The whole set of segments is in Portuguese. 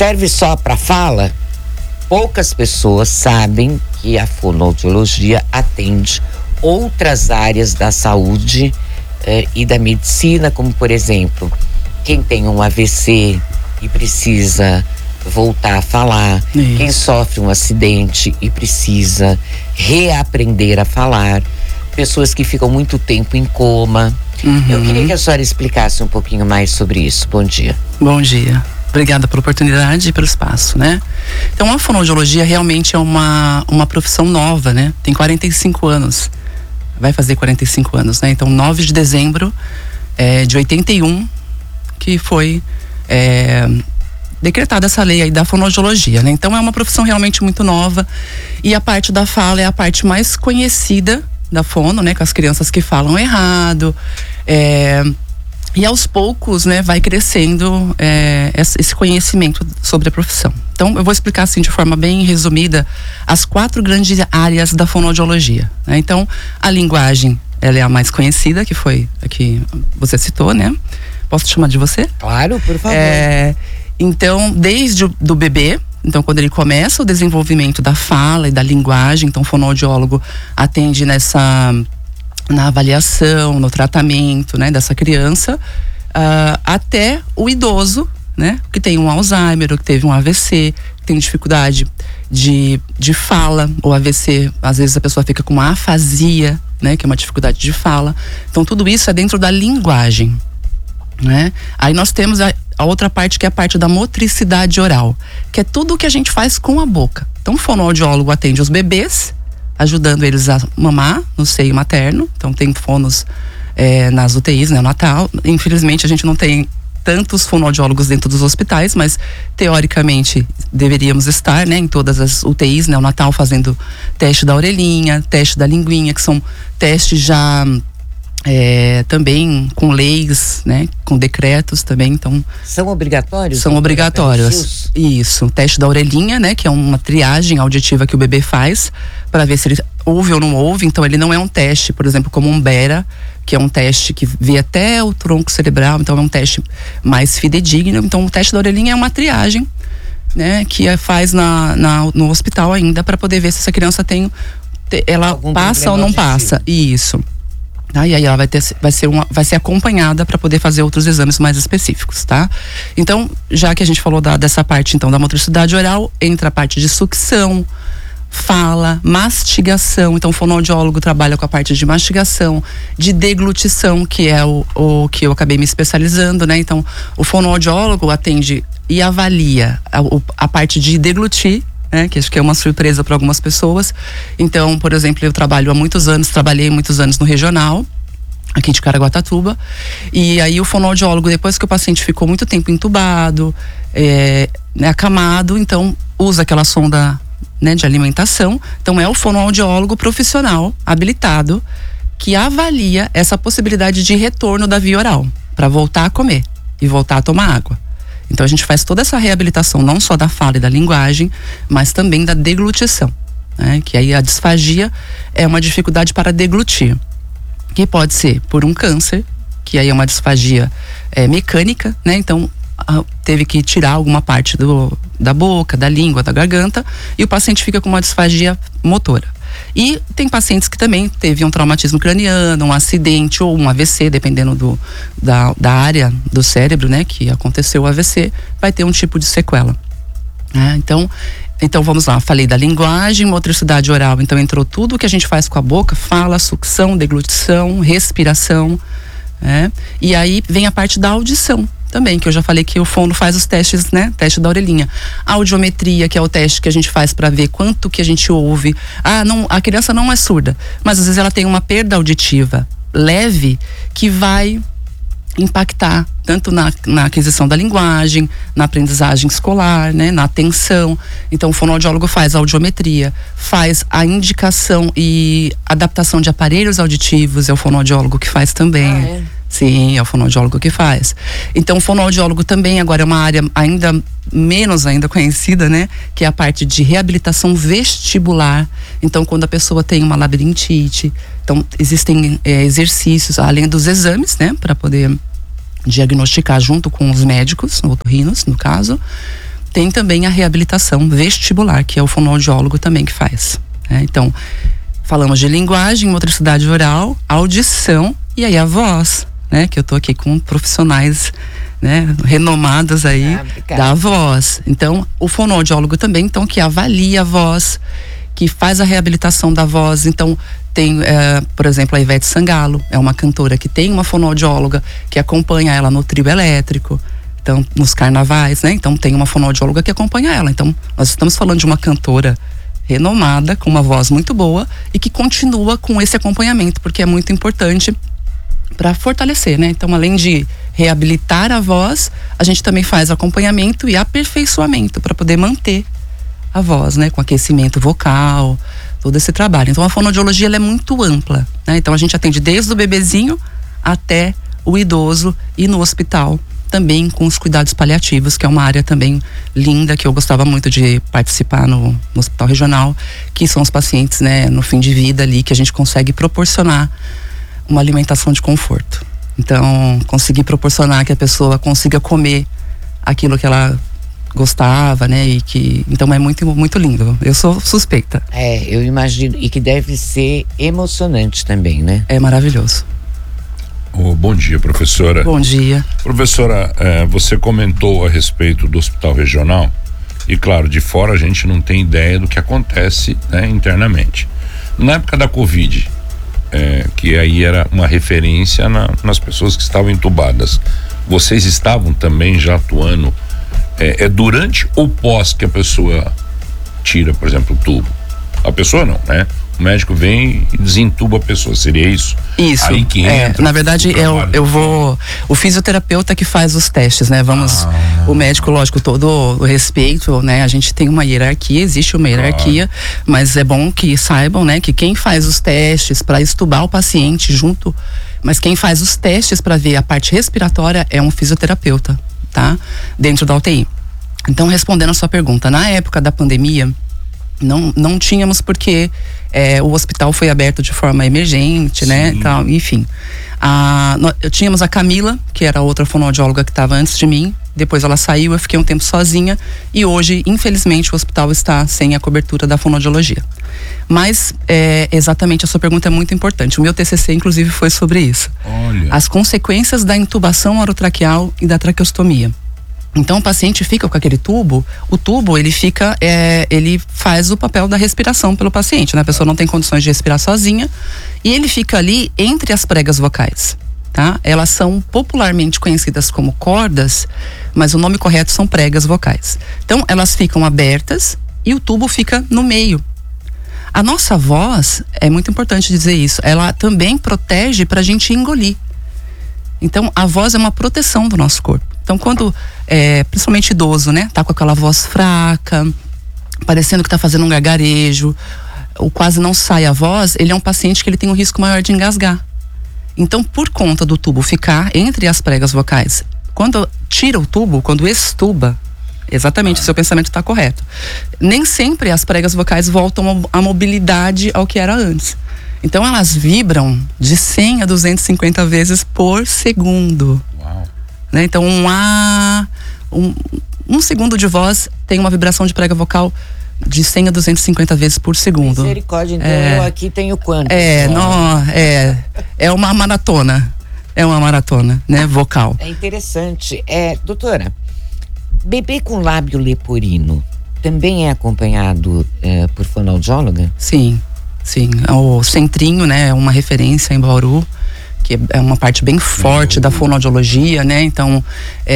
serve só para fala? Poucas pessoas sabem que a fonoaudiologia atende outras áreas da saúde e da medicina, como por exemplo, quem tem um AVC e precisa voltar a falar, Isso. Quem sofre um acidente e precisa reaprender a falar, pessoas que ficam muito tempo em coma. Eu queria que a senhora explicasse um pouquinho mais sobre isso. Bom dia. Bom dia. Obrigada pela oportunidade e pelo espaço, né? Então, a fonoaudiologia realmente é uma profissão nova, né? Tem 45 anos. Vai fazer 45 anos, né? Então, 9 de dezembro de 81, que foi decretada essa lei aí da fonoaudiologia, né? Então, é uma profissão realmente muito nova. E a parte da fala é a parte mais conhecida da fono, né? Com as crianças que falam errado. E aos poucos, né, vai crescendo esse conhecimento sobre a profissão. Então, eu vou explicar assim de forma bem resumida as 4 grandes áreas da fonoaudiologia, né? Então, a linguagem, ela é a mais conhecida, que foi a que você citou, né? Posso te chamar de você? Claro, por favor. Então, desde do bebê, então quando ele começa o desenvolvimento da fala e da linguagem, então o fonoaudiólogo atende na avaliação, no tratamento, né, dessa criança, até o idoso, né, que tem um Alzheimer, ou que teve um AVC, que tem dificuldade de fala, ou AVC, às vezes a pessoa fica com uma afasia, né, que é uma dificuldade de fala. Então tudo isso é dentro da linguagem, né? Aí nós temos a outra parte, que é a parte da motricidade oral, que é tudo o que a gente faz com a boca. Então o fonoaudiólogo atende os bebês, ajudando eles a mamar no seio materno. Então tem fonos nas UTIs, neonatal. Infelizmente a gente não tem tantos fonoaudiólogos dentro dos hospitais, mas teoricamente deveríamos estar, né, em todas as UTIs neonatal, fazendo teste da orelhinha, teste da linguinha, que são testes já também com leis, né, com decretos também. Então são obrigatórios? São obrigatórios. Isso, o teste da orelhinha, né, que é uma triagem auditiva que o bebê faz para ver se ele ouve ou não ouve. Então ele não é um teste, por exemplo, como um BERA, que é um teste que vê até o tronco cerebral. Então é um teste mais fidedigno. Então o teste da orelhinha é uma triagem, né, que faz no hospital ainda, para poder ver se essa criança ela algum passa ou não auditivo. Passa. Isso. E aí ela vai ser acompanhada para poder fazer outros exames mais específicos, tá? Então, já que a gente falou dessa parte, então, da motricidade oral, entra a parte de sucção, fala, mastigação. Então, o fonoaudiólogo trabalha com a parte de mastigação, de deglutição, que é o que eu acabei me especializando, né? Então, o fonoaudiólogo atende e avalia a parte de deglutir, né, que acho que é uma surpresa para algumas pessoas. Então, por exemplo, eu trabalhei muitos anos no regional, aqui de Caraguatatuba, e aí o fonoaudiólogo, depois que o paciente ficou muito tempo entubado, acamado, então usa aquela sonda, né, de alimentação. Então é o fonoaudiólogo profissional, habilitado, que avalia essa possibilidade de retorno da via oral, para voltar a comer e voltar a tomar água. Então a gente faz toda essa reabilitação, não só da fala e da linguagem, mas também da deglutição, né? Que aí a disfagia é uma dificuldade para deglutir, que pode ser por um câncer, que aí é uma disfagia mecânica, né? Então teve que tirar alguma parte da boca, da língua, da garganta, e o paciente fica com uma disfagia motora. E tem pacientes que também teve um traumatismo craniano, um acidente ou um AVC, dependendo da área do cérebro, né, que aconteceu o AVC, vai ter um tipo de sequela. Então vamos lá, falei da linguagem, motricidade oral, então entrou tudo o que a gente faz com a boca, fala, sucção, deglutição, respiração, né? E aí vem a parte da audição também, que eu já falei que o fono faz os testes, né? Teste da orelhinha. A audiometria, que é o teste que a gente faz para ver quanto que a gente ouve. A criança não é surda, mas às vezes ela tem uma perda auditiva leve que vai impactar tanto na aquisição da linguagem, na aprendizagem escolar, né? Na atenção. Então o fonoaudiólogo faz a audiometria, faz a indicação e adaptação de aparelhos auditivos, é o fonoaudiólogo que faz também. Sim, é o fonoaudiólogo que faz. Então, o fonoaudiólogo também agora é uma área menos conhecida, né? Que é a parte de reabilitação vestibular. Então, quando a pessoa tem uma labirintite, então existem exercícios, além dos exames, né? Para poder diagnosticar junto com os médicos, otorrinos, no caso. tem também a reabilitação vestibular, que é o fonoaudiólogo também que faz, né? Então, falamos de linguagem, motricidade oral, audição e aí a voz, né? Que eu tô aqui com profissionais, né, renomados aí da voz. Então, o fonoaudiólogo também, então, que avalia a voz, que faz a reabilitação da voz. Então, tem, por exemplo, a Ivete Sangalo, é uma cantora que tem uma fonoaudióloga que acompanha ela no trio elétrico. Então, nos carnavais, né? Então, tem uma fonoaudióloga que acompanha ela. Então, nós estamos falando de uma cantora renomada, com uma voz muito boa e que continua com esse acompanhamento, porque é muito importante para fortalecer, né? Então, além de reabilitar a voz, a gente também faz acompanhamento e aperfeiçoamento para poder manter a voz, né? Com aquecimento vocal, todo esse trabalho. Então, a fonoaudiologia ela é muito ampla, né? Então, a gente atende desde o bebezinho até o idoso e no hospital também com os cuidados paliativos, que é uma área também linda, que eu gostava muito de participar no hospital regional, que são os pacientes, né, no fim de vida ali, que a gente consegue proporcionar uma alimentação de conforto. Então, conseguir proporcionar que a pessoa consiga comer aquilo que ela gostava, né, e que, então é muito, muito lindo. Eu sou suspeita. Eu imagino, e que deve ser emocionante também, né? É maravilhoso. Bom dia, professora. Bom dia. Professora, você comentou a respeito do hospital regional e, claro, de fora a gente não tem ideia do que acontece, né, internamente. Na época da Covid, que aí era uma referência nas pessoas que estavam entubadas, vocês estavam também já atuando durante ou pós que a pessoa tira, por exemplo, o tubo? A pessoa não, né? O médico vem e desentuba a pessoa, seria isso? Isso. Aí que entra, na verdade, o fisioterapeuta que faz os testes, né? O médico, lógico, todo o respeito, né? A gente tem uma hierarquia, existe uma hierarquia, mas é bom que saibam, né? Que quem faz os testes para estubar o paciente junto, mas quem faz os testes para ver a parte respiratória é um fisioterapeuta, tá? Dentro da UTI. Então, respondendo a sua pergunta, na época da pandemia, não tínhamos porque o hospital foi aberto de forma emergente, né, tal, enfim. Tínhamos a Camila, que era outra fonoaudióloga que estava antes de mim, depois ela saiu, eu fiquei um tempo sozinha e hoje, infelizmente, o hospital está sem a cobertura da fonoaudiologia. Mas, exatamente, a sua pergunta é muito importante. O meu TCC, inclusive, foi sobre isso. Olha. As consequências da intubação orotraqueal e da traqueostomia. Então, o paciente fica com aquele tubo, o tubo, ele fica, ele faz o papel da respiração pelo paciente, né? A pessoa não tem condições de respirar sozinha e ele fica ali entre as pregas vocais, tá? Elas são popularmente conhecidas como cordas, mas o nome correto são pregas vocais. Então, elas ficam abertas e o tubo fica no meio. A nossa voz, é muito importante dizer isso, ela também protege pra gente engolir. Então, a voz é uma proteção do nosso corpo. Então, quando, principalmente idoso, né, tá com aquela voz fraca, parecendo que tá fazendo um gargarejo, ou quase não sai a voz, ele é um paciente que ele tem um risco maior de engasgar. Então, por conta do tubo ficar entre as pregas vocais, quando tira o tubo, quando extuba, exatamente, o seu pensamento está correto. Nem sempre as pregas vocais voltam à mobilidade ao que era antes. Então, elas vibram de 100 a 250 vezes por segundo. Uau. Né? Então, um segundo de voz tem uma vibração de prega vocal de 100 a 250 vezes por segundo. Misericórdia, então eu aqui tenho quanto? É uma maratona. É uma maratona, né, vocal. É interessante. Doutora, bebê com lábio leporino também é acompanhado por fonoaudióloga? Sim. O Centrinho, né, é uma referência em Bauru, que é uma parte bem forte da fonoaudiologia, né? Então,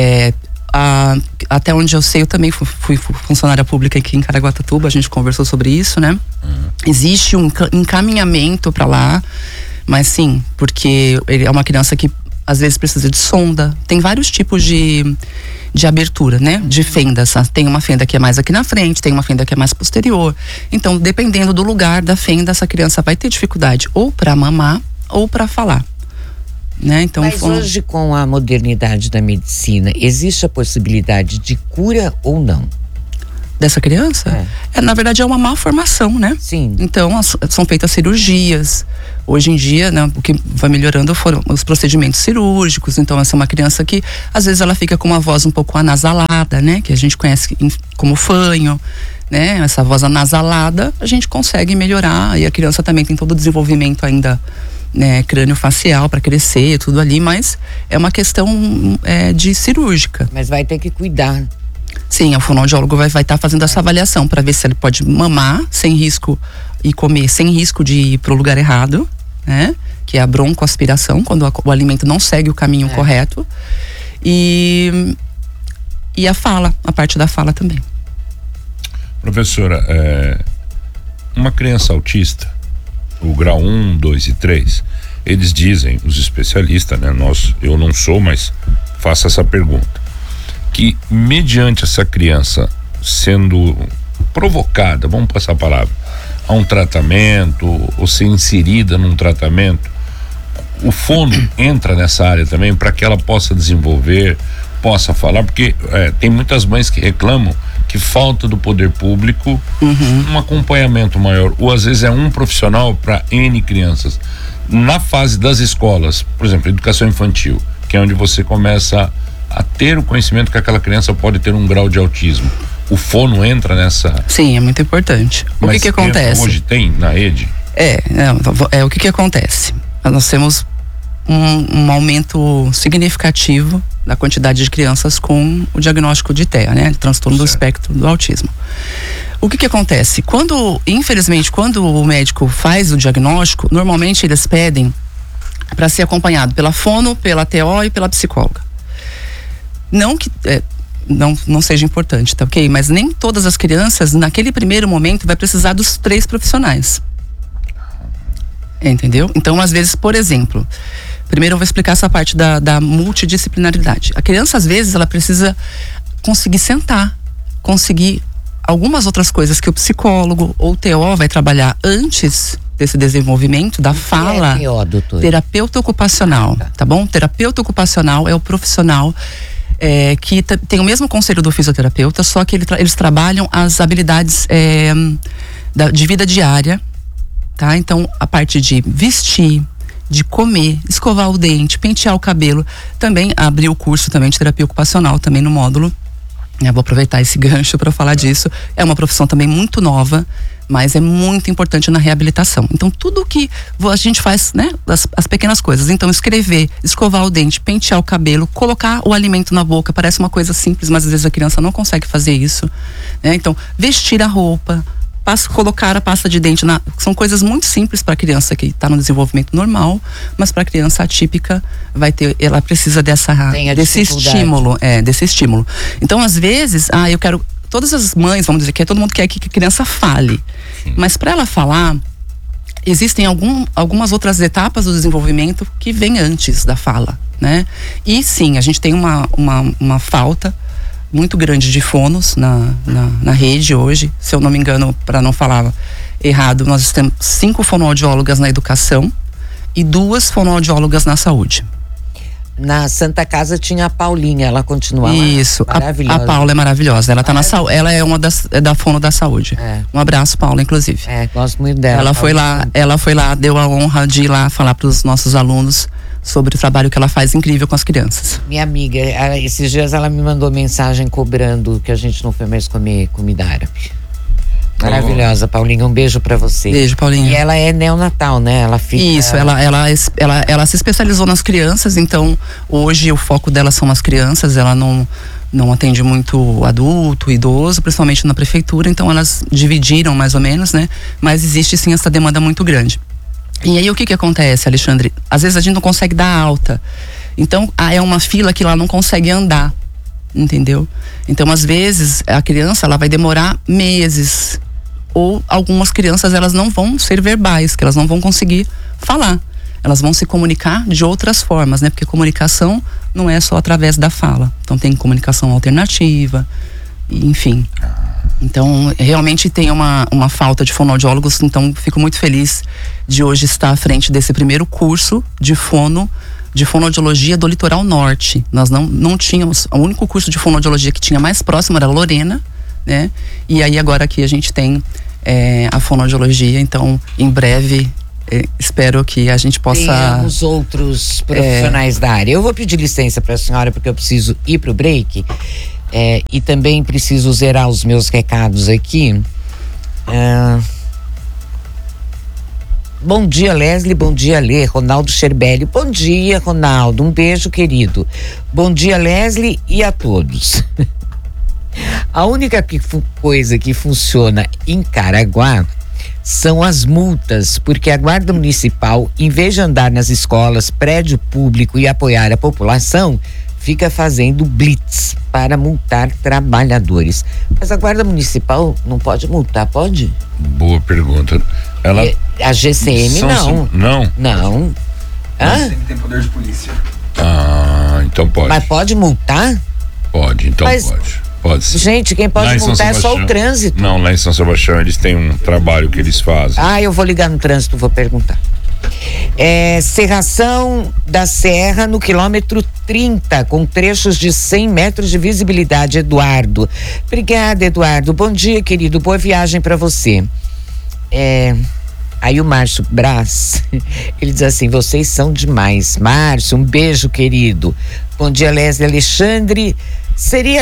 até onde eu sei, eu também fui funcionária pública aqui em Caraguatatuba, a gente conversou sobre isso, né? Existe um encaminhamento para lá, mas sim, porque ele é uma criança que às vezes precisa de sonda. Tem vários tipos de abertura, né? De fendas. Tem uma fenda que é mais aqui na frente, tem uma fenda que é mais posterior. Então, dependendo do lugar da fenda, essa criança vai ter dificuldade ou para mamar ou para falar. Né? Então, mas hoje, com a modernidade da medicina, existe a possibilidade de cura ou não? dessa criança, na verdade é uma malformação, né? Sim. Então são feitas cirurgias. Hoje em dia, né, o que vai melhorando foram os procedimentos cirúrgicos. Então essa é uma criança que às vezes ela fica com uma voz um pouco anasalada, né? Que a gente conhece como fanho, né? Essa voz anasalada a gente consegue melhorar, e a criança também tem todo o desenvolvimento ainda, né, crânio-facial para crescer, tudo ali, mas é uma questão de cirúrgica. Mas vai ter que cuidar. Sim, o fonoaudiólogo vai estar fazendo essa avaliação para ver se ele pode mamar sem risco e comer sem risco de ir pro lugar errado, né? Que é a broncoaspiração, quando o alimento não segue o caminho correto. E a fala, a parte da fala também. Professora, uma criança autista, o grau 1, 2 e 3, eles dizem, os especialistas, né? Eu não sou, mas faço essa pergunta, que mediante essa criança sendo provocada, vamos passar a palavra, a um tratamento, ou ser inserida num tratamento, o fono entra nessa área também para que ela possa desenvolver, possa falar, porque tem muitas mães que reclamam que falta do poder público um acompanhamento maior, ou às vezes é um profissional para N crianças. Na fase das escolas, por exemplo, educação infantil, que é onde você começa a ter o conhecimento que aquela criança pode ter um grau de autismo, o fono entra nessa? Sim, é muito importante. O que acontece? Hoje tem na rede? O que acontece? Nós temos um aumento significativo da quantidade de crianças com o diagnóstico de TEA, né? Transtorno do espectro do autismo. O que acontece? Infelizmente, quando o médico faz o diagnóstico, normalmente eles pedem para ser acompanhado pela fono, pela TO e pela psicóloga. Não que não seja importante, tá ok? Mas nem todas as crianças, naquele primeiro momento, vai precisar dos 3 profissionais. Entendeu? Então, às vezes, por exemplo, primeiro eu vou explicar essa parte da multidisciplinaridade. A criança, às vezes, ela precisa conseguir sentar, conseguir algumas outras coisas que o psicólogo ou o TO vai trabalhar antes desse desenvolvimento da fala. Terapeuta ocupacional, tá bom? Terapeuta ocupacional é o profissional que tem o mesmo conselho do fisioterapeuta, só que eles trabalham as habilidades de vida diária, tá? Então, a parte de vestir, de comer, escovar o dente, pentear o cabelo, também abrir o curso também de terapia ocupacional também no módulo. Eu vou aproveitar esse gancho para falar disso. É uma profissão também muito nova, mas é muito importante na reabilitação. Então, tudo que a gente faz, né? As pequenas coisas. Então, escrever, escovar o dente, pentear o cabelo, colocar o alimento na boca, parece uma coisa simples, mas às vezes a criança não consegue fazer isso, né? Então, vestir a roupa, colocar a pasta de dente são coisas muito simples para a criança que está no desenvolvimento normal, mas para a criança atípica ela precisa desse estímulo. Então, às vezes, eu quero, todas as mães, vamos dizer, todo mundo quer que a criança fale. Sim. Mas para ela falar, existem algumas outras etapas do desenvolvimento que vêm antes da fala, né? E sim, a gente tem uma falta muito grande de fonos na rede hoje. Se eu não me engano, para não falar errado, nós temos 5 fonoaudiólogas na educação e 2 fonoaudiólogas na saúde. Na Santa Casa tinha a Paulinha, ela continua lá. Isso, a Paula é maravilhosa. Ela tá ela é uma da fono da saúde. Um abraço, Paula, inclusive. Gosto muito dela. Ela foi lá, deu a honra de ir lá falar para os nossos alunos sobre o trabalho que ela faz incrível com as crianças. Minha amiga, esses dias ela me mandou mensagem cobrando que a gente não foi mais comer comida árabe. Maravilhosa, Paulinha, um beijo pra você. Beijo, Paulinha. E ela é neonatal, né? Ela fica... Isso, ela se especializou nas crianças, então hoje o foco dela são as crianças, ela não atende muito adulto, idoso, principalmente na prefeitura, então elas dividiram mais ou menos, né? Mas existe sim essa demanda muito grande. E aí o que acontece, Alexandre? Às vezes a gente não consegue dar alta. Então é uma fila que ela não consegue andar, entendeu? Então às vezes a criança ela vai demorar meses. Ou algumas crianças elas não vão ser verbais, que elas não vão conseguir falar. Elas vão se comunicar de outras formas, né? Porque comunicação não é só através da fala. Então tem comunicação alternativa, enfim. Então, realmente tem uma falta de fonoaudiólogos, então fico muito feliz de hoje estar à frente desse primeiro curso de fonoaudiologia do Litoral Norte. Nós não tínhamos, o único curso de fonoaudiologia que tinha mais próximo era Lorena, né? E aí agora aqui a gente tem a fonoaudiologia, então em breve espero que a gente possa... Temos outros profissionais da área. Eu vou pedir licença para a senhora porque eu preciso ir para o break e também preciso zerar os meus recados aqui. Bom dia, Leslie, bom dia, Lê, Ronaldo Scherbelli. Bom dia, Ronaldo, um beijo, querido. Bom dia, Leslie, e a todos. A única coisa que funciona em Caraguá são as multas, porque a Guarda Municipal, em vez de andar nas escolas, prédio público e apoiar a população, fica fazendo blitz para multar trabalhadores. Mas a Guarda Municipal não pode multar, pode? Boa pergunta. A GCM não. Não? Não. A GCM tem poder de polícia. Então pode. Mas pode multar? Pode, então pode. Pode sim. Gente, quem pode multar é só o trânsito. Não, lá em São Sebastião eles têm um trabalho que eles fazem. Eu vou ligar no trânsito, vou perguntar. Serração da Serra no quilômetro 30, com trechos de 100 metros de visibilidade, Eduardo. Obrigada, Eduardo. Bom dia, querido. Boa viagem para você. Aí o Márcio Brás, ele diz assim: vocês são demais. Márcio, um beijo, querido. Bom dia, Leslie Alexandre. Seria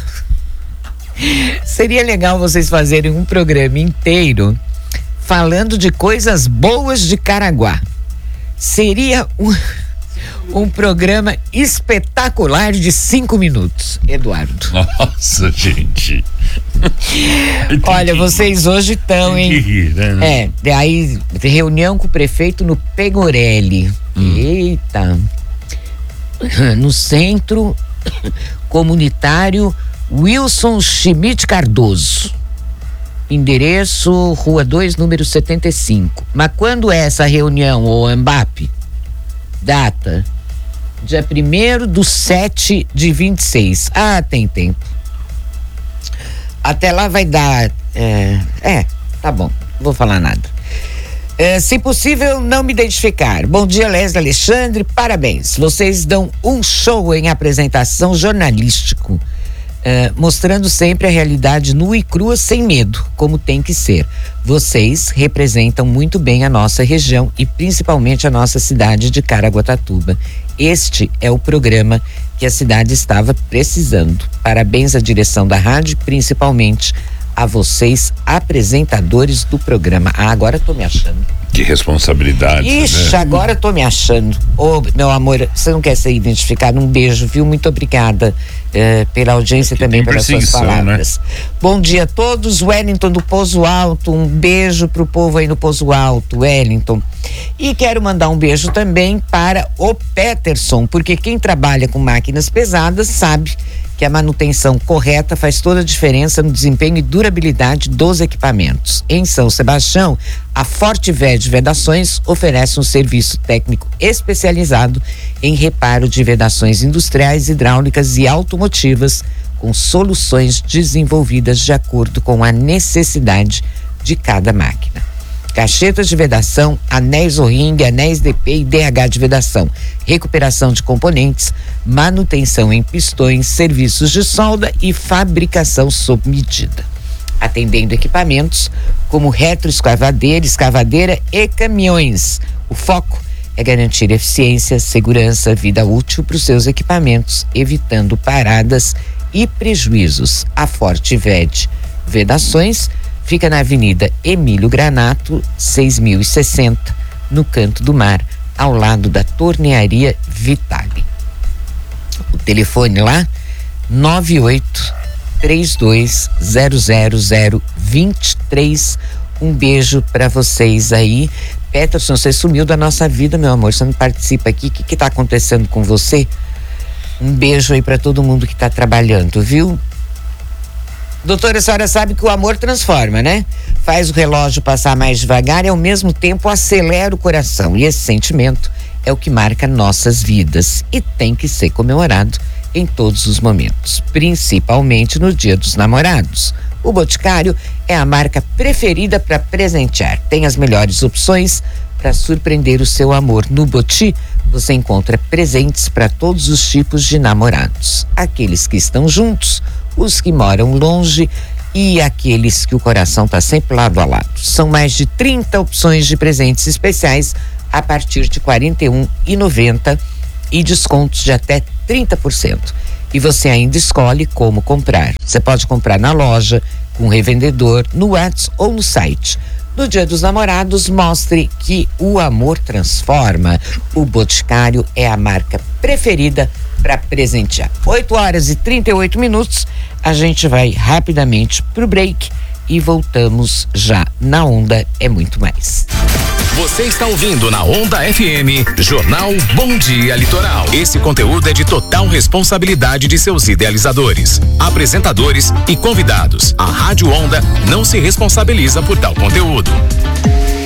legal vocês fazerem um programa inteiro falando de coisas boas de Caraguá. Seria um programa espetacular de 5 minutos, Eduardo. Nossa, gente. Olha, vocês hoje estão, hein? Aí reunião com o prefeito no Pegorelli. Eita. No Centro Comunitário Wilson Schmidt Cardoso. Endereço Rua 2, número 75. Mas quando é essa reunião, ô Mbappe? Data? Dia 1º/7/26. Tem tempo. Até lá vai dar. Tá bom, não vou falar nada. Se possível, não me identificar. Bom dia, Leslie Alexandre, parabéns. Vocês dão um show em apresentação jornalístico, mostrando sempre a realidade nua e crua, sem medo, como tem que ser. Vocês representam muito bem a nossa região e principalmente a nossa cidade de Caraguatatuba. Este é o programa que a cidade estava precisando. Parabéns à direção da rádio, principalmente a vocês, apresentadores do programa. Agora tô me achando. Que responsabilidade. Ixi, né? Agora tô me achando. Meu amor, você não quer ser identificado? Um beijo, viu? Muito obrigada pela audiência e também pelas suas palavras. Né? Bom dia a todos. Wellington do Pozo Alto, um beijo pro povo aí no Pozo Alto, Wellington. E quero mandar um beijo também para o Peterson, porque quem trabalha com máquinas pesadas sabe que a manutenção correta faz toda a diferença no desempenho e durabilidade dos equipamentos. Em São Sebastião, a Fortived Vedações oferece um serviço técnico especializado em reparo de vedações industriais, hidráulicas e automotivas, com soluções desenvolvidas de acordo com a necessidade de cada máquina. Caixetas de vedação, anéis O-ring, anéis DP e DH de vedação, recuperação de componentes, manutenção em pistões, serviços de solda e fabricação sob medida. Atendendo equipamentos como retroescavadeira, escavadeira e caminhões. O foco é garantir eficiência, segurança, vida útil para os seus equipamentos, evitando paradas e prejuízos. A Fortived Vedações fica na Avenida Emílio Granato, 6060, no Canto do Mar, ao lado da Tornearia Vitale. O telefone lá, 98-32-000-23. Um beijo para vocês aí. Peterson, você sumiu da nossa vida, meu amor. Você não participa aqui. O que tá acontecendo com você? Um beijo aí para todo mundo que tá trabalhando, viu? Doutora, a senhora sabe que o amor transforma, né? Faz o relógio passar mais devagar e ao mesmo tempo acelera o coração. E esse sentimento é o que marca nossas vidas e tem que ser comemorado em todos os momentos, principalmente no Dia dos Namorados. O Boticário é a marca preferida para presentear. Tem as melhores opções para surpreender o seu amor. No Boti, você encontra presentes para todos os tipos de namorados. Aqueles que estão juntos, os que moram longe e aqueles que o coração está sempre lado a lado. São mais de 30 opções de presentes especiais a partir de R$ 41,90 e descontos de até 30%. E você ainda escolhe como comprar. Você pode comprar na loja, com um revendedor, no WhatsApp ou no site. No Dia dos Namorados, mostre que o amor transforma. O Boticário é a marca preferida para presentear. 8h38. A gente vai rapidamente pro break e voltamos já na Onda é Muito Mais. Você está ouvindo na Onda FM, Jornal Bom Dia Litoral. Esse conteúdo é de total responsabilidade de seus idealizadores, apresentadores e convidados. A Rádio Onda não se responsabiliza por tal conteúdo.